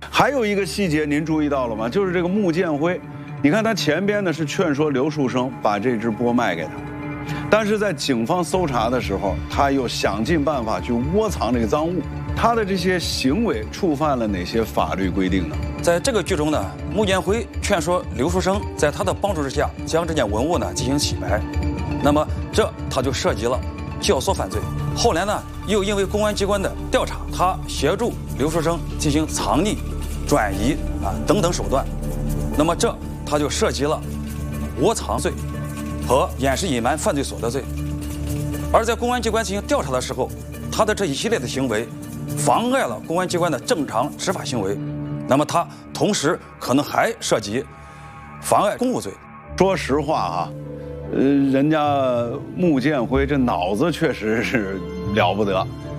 还有一个细节您注意到了吗？就是这个穆建辉，你看他前边呢是劝说刘树生把这只钵卖给他，但是在警方搜查的时候，他又想尽办法去窝藏这个赃物。他的这些行为触犯了哪些法律规定呢？ 在这个剧中呢，穆建辉劝说刘书生在他的帮助之下将这件文物呢进行洗白，那么这他就涉及了教唆犯罪。后来呢，又因为公安机关的调查，他协助刘书生进行藏匿、转移等等手段，那么这他就涉及了窝藏罪和掩饰隐瞒犯罪所得罪。而在公安机关进行调查的时候，他的这一系列的行为妨碍了公安机关的正常执法行为，那么他同时可能还涉及妨碍公务罪。 说实话啊，人家穆建辉这脑子确实是了不得。